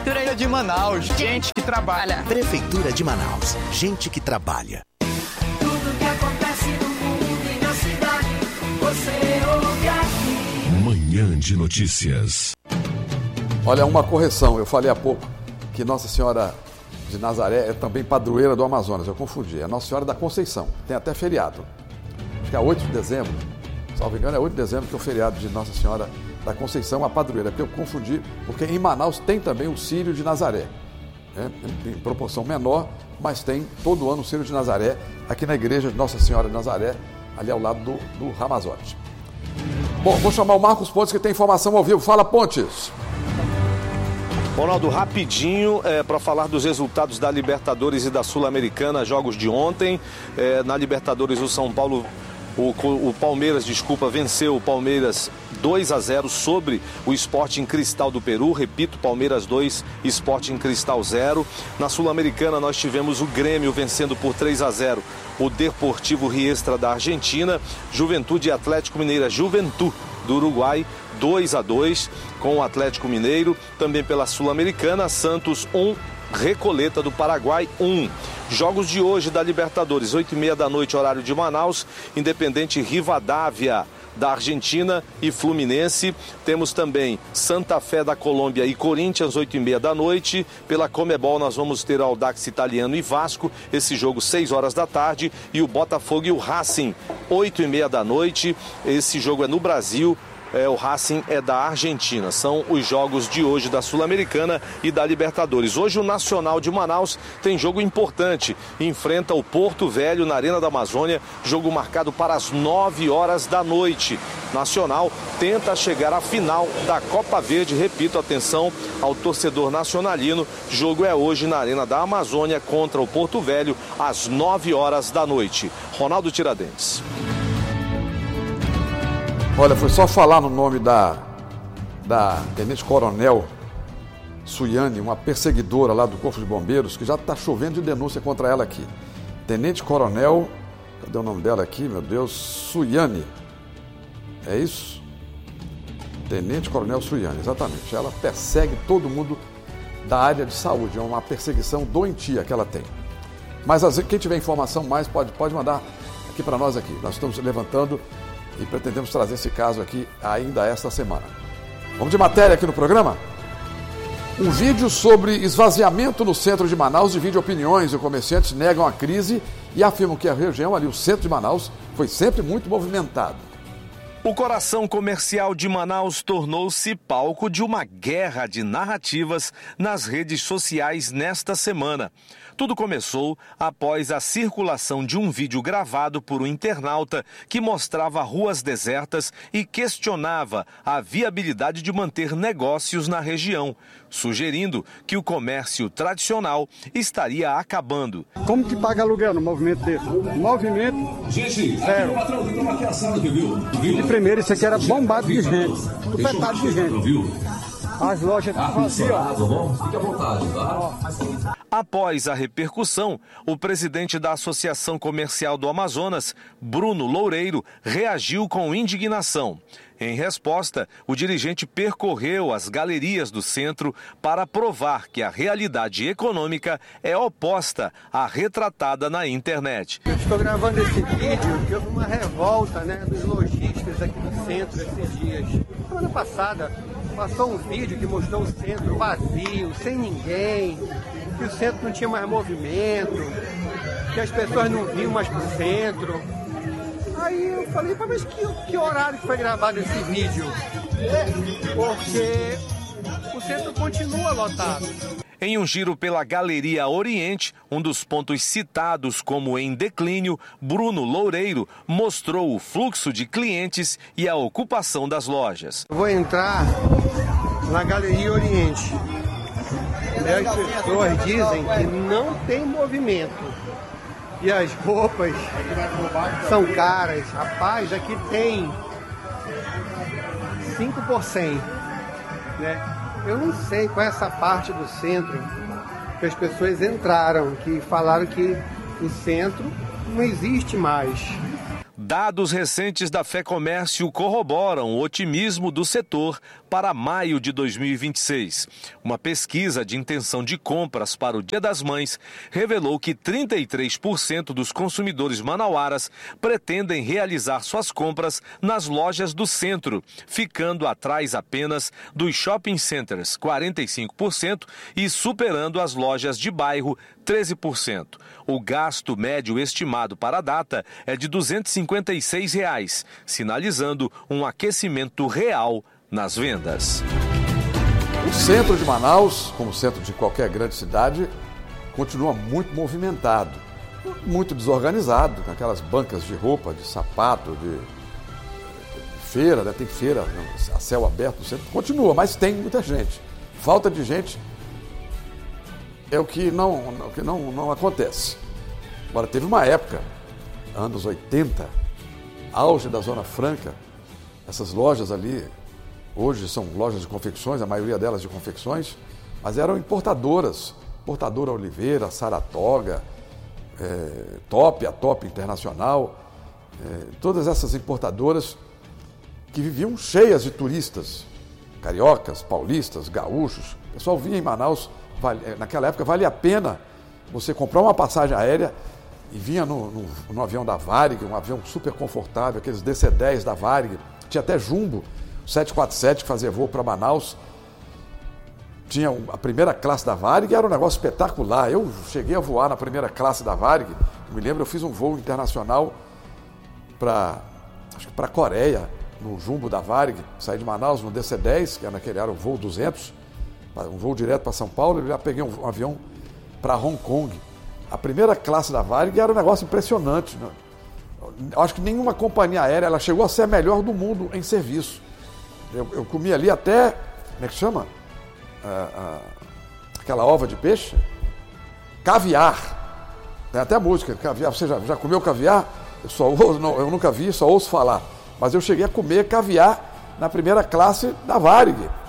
Prefeitura de Manaus, gente que trabalha. Prefeitura de Manaus, gente que trabalha. Tudo que acontece no mundo e na cidade, você ouve aqui. Manhã de Notícias. Olha, uma correção, eu falei há pouco que Nossa Senhora de Nazaré é também padroeira do Amazonas, eu confundi, é Nossa Senhora da Conceição, tem até feriado. Acho que é 8 de dezembro, salvo engano é 8 de dezembro que é o feriado de Nossa Senhora da Conceição, a padroeira, porque eu confundi, porque em Manaus tem também o Círio de Nazaré, né? Em proporção menor, mas tem todo ano o Círio de Nazaré, aqui na igreja de Nossa Senhora de Nazaré, ali ao lado do Ramazote. Bom, vou chamar o Marcos Pontes, que tem informação ao vivo. Fala, Pontes! Ronaldo, rapidinho, para falar dos resultados da Libertadores e da Sul-Americana, jogos de ontem. Na Libertadores, o São Paulo, o Palmeiras, venceu o Palmeiras 2-0 sobre o Sporting Cristal do Peru. Repito, Palmeiras 2, Sporting Cristal 0. Na Sul-Americana, nós tivemos o Grêmio vencendo por 3-0 o Deportivo Riestra da Argentina. Juventude e Atlético Mineiro, Juventude do Uruguai, 2-2 com o Atlético Mineiro. Também pela Sul-Americana, Santos 1, Recoleta do Paraguai 1. Jogos de hoje da Libertadores, 8h30 da noite, horário de Manaus, Independente Rivadavia da Argentina e Fluminense. Temos também Santa Fé da Colômbia e Corinthians, 8h30 da noite. Pela Comebol nós vamos ter Audax Italiano e Vasco, esse jogo 6 horas da tarde. E o Botafogo e o Racing, 8h30 da noite. Esse jogo é no Brasil. O Racing é da Argentina. São os jogos de hoje da Sul-Americana e da Libertadores. Hoje o Nacional de Manaus tem jogo importante. Enfrenta o Porto Velho na Arena da Amazônia. Jogo marcado para as 9 horas da noite. Nacional tenta chegar à final da Copa Verde. Repito, atenção ao torcedor nacionalino. Jogo é hoje na Arena da Amazônia contra o Porto Velho às 9 horas da noite. Ronaldo Tiradentes. Olha, foi só falar no nome da Tenente Coronel Suiane, uma perseguidora lá do Corpo de Bombeiros, que já está chovendo de denúncia contra ela aqui. Tenente Coronel, cadê o nome dela aqui, meu Deus? Suiane, é isso? Tenente Coronel Suiane, exatamente. Ela persegue todo mundo da área de saúde, é uma perseguição doentia que ela tem. Mas quem tiver informação mais pode mandar aqui para nós aqui. Nós estamos levantando e pretendemos trazer esse caso aqui ainda esta semana. Vamos de matéria aqui no programa? Um vídeo sobre esvaziamento no centro de Manaus divide opiniões. Os comerciantes negam a crise e afirmam que a região ali, o centro de Manaus, foi sempre muito movimentado. O coração comercial de Manaus tornou-se palco de uma guerra de narrativas nas redes sociais nesta semana. Tudo começou após a circulação de um vídeo gravado por um internauta que mostrava ruas desertas e questionava a viabilidade de manter negócios na região, sugerindo que o comércio tradicional estaria acabando. Como que paga aluguel no movimento desse? Movimento zero. De primeiro, isso aqui era bombado de gente, tupetado de gente. As lojas vazias. Fique à vontade, tá? Após a repercussão, o presidente da Associação Comercial do Amazonas, Bruno Loureiro, reagiu com indignação. Em resposta, o dirigente percorreu as galerias do centro para provar que a realidade econômica é oposta à retratada na internet. Eu estou gravando esse vídeo porque houve uma revolta, dos lojistas aqui no centro esses dias. Semana passada passou um vídeo que mostrou o centro vazio, sem ninguém, que o centro não tinha mais movimento, que as pessoas não vinham mais para o centro. Aí eu falei, mas que horário que foi gravado esse vídeo? Porque o centro continua lotado. Em um giro pela Galeria Oriente, um dos pontos citados como em declínio, Bruno Loureiro mostrou o fluxo de clientes e a ocupação das lojas. Eu vou entrar na Galeria Oriente. E as pessoas dizem que não tem movimento. E as roupas são caras. Rapaz, aqui tem 5%. Eu não sei qual é essa parte do centro que as pessoas entraram, que falaram que o centro não existe mais. Dados recentes da FEComércio corroboram o otimismo do setor para maio de 2026. Uma pesquisa de intenção de compras para o Dia das Mães revelou que 33% dos consumidores manauaras pretendem realizar suas compras nas lojas do centro, ficando atrás apenas dos shopping centers, 45%, e superando as lojas de bairro, 13%. O gasto médio estimado para a data é de R$ 256, sinalizando um aquecimento real nas vendas. O centro de Manaus, como o centro de qualquer grande cidade, continua muito movimentado, muito desorganizado, com aquelas bancas de roupa, de sapato, de feira, né? Tem feira a céu aberto no centro, continua, mas tem muita gente. Falta de gente é o que não acontece. Agora, teve uma época, anos 80, auge da Zona Franca, essas lojas ali, hoje são lojas de confecções, a maioria delas de confecções, mas eram importadoras, Importadora Oliveira, Saratoga, a Top Internacional, todas essas importadoras que viviam cheias de turistas, cariocas, paulistas, gaúchos. O pessoal vinha em Manaus, naquela época valia a pena você comprar uma passagem aérea e vinha no avião da Varig, um avião super confortável, aqueles DC-10 da Varig, tinha até Jumbo, 747 que fazia voo para Manaus, tinha a primeira classe da Varig, era um negócio espetacular. Eu cheguei a voar na primeira classe da Varig, eu me lembro, eu fiz um voo internacional para a Coreia, no Jumbo da Varig, saí de Manaus no DC-10, que era o voo 200, um voo direto para São Paulo, e já peguei um avião para Hong Kong. A primeira classe da Varig era um negócio impressionante, né? Acho que nenhuma companhia aérea, ela chegou a ser a melhor do mundo em serviço. Eu comi ali até, como é que chama? Aquela ova de peixe? Caviar. Tem até música, caviar. Você já comeu caviar? Eu nunca vi, só ouço falar. Mas eu cheguei a comer caviar na primeira classe da Varig.